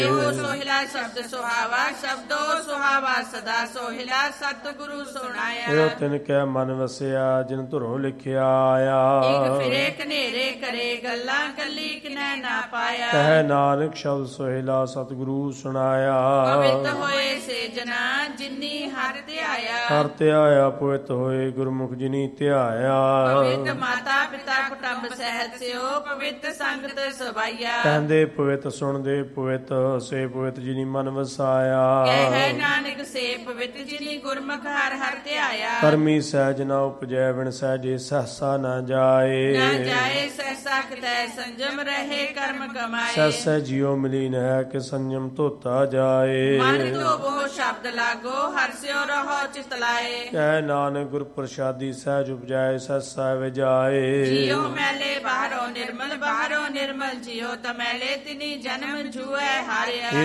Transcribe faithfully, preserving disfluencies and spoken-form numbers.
ਸੋਹਿਲਾ ਸ਼ਬਦ ਸੁਹਾਵਾ, ਸ਼ਬਦੋ ਸੁਹਾਵਾ ਸਦਾ ਸੋਹਿਲਾ, ਸਤਿਗੁਰੂ ਸੁਣਾਇਆ। ਇਹੋ ਤਿਨ ਕੈ ਮਨ ਵਸਿਆ, ਜਿਨ ਧੁਰੋਂ ਲਿਖਿਆ ਆਇਆ। ਇਕ ਫਿਰੇ ਕਨੇਰੇ ਕਰੇ ਗੱਲਾਂ, ਗੱਲੀ ਕਿਨੈ ਨਾ ਪਾਇਆ। ਕਹਿ ਨਾਨਕ ਸ਼ਬਦ ਸੋਹਿਲਾ, ਸਤਿਗੁਰੂ ਸੁਣਾਇਆ। ਪਵਿੱਤ ਹੋਏ ਸੇ ਜਨਾ, ਜਿਨੀ ਹਰਿ ਧਿਆਇਆ। ਹਰਿ ਧਿਆਇਆ ਪਵਿੱਤ ਹੋਏ, ਗੁਰਮੁਖ ਜਿਨੀ ਧਿਆਇਆ। ਪਵਿੱਤ ਮਾਤਾ ਪਿਤਾ ਕੁਟੰਬ ਸਹਿਤ ਸਿਓ, ਪਵਿੱਤ ਸੰਗਤ ਸਭਾਈਆ। ਕਹਿੰਦੇ ਪਵਿੱਤ ਸੁਣਦੇ ਪਵਿੱਤ, ਸੇ ਪਵਿੱਤ ਜਿਨੀ ਮਨ ਵਸਾਇਆ। ਕਹਿ ਨਾਨਕ ਸੇ ਪਵਿੱਤ, ਜਿਨੀ ਗੁਰਮੁਖ ਹਰਿ ਹਰਿ ਧਿਆਇਆ। ਕਰਮੀ ਸਹਿਜ ਨਾ ਉਪਜੈ, ਵਿਣ ਸਹਿਜੇ ਸਹਸਾ ਨਾ ਜਾਏ। ਨਾ ਜਾਏ ਸਹਿਸਾ ਕਿਤੈ, ਸੰਜਮ ਰਹੇ ਕਰਮ ਕਮਾਏ। ਸਹਿਸੈ ਜਿਉ ਮਿਲੀਨ ਹੈ, ਕਿ ਸੰਜਮ ਧੋਤਾ ਜਾਏ। ਮਨ ਧੋਵੋ ਸ਼ਬਦ ਲਾਗੋ, ਹਰਿ ਰਹੋ ਚਿਤ ਲਾਏ। ਕਹਿ ਨਾਨਕ ਗੁਰ ਪ੍ਰਸਾਦੀ, ਸਹਿਜ ਉਪਜਾਏ ਸਹਿਸਾ ਵਿਜਾਏ। ਜਿਉ ਮੈਲੇ ਬਾਹਰੋਂ ਨਿਰਮਲ, ਬਾਹਰੋਂ ਨਿਰਮਲ ਜਿਉ ਤਮੈਲੇ, ਤਿਨੀ ਜਨਮ ਜੂਐ ਹਾਰਿਆ।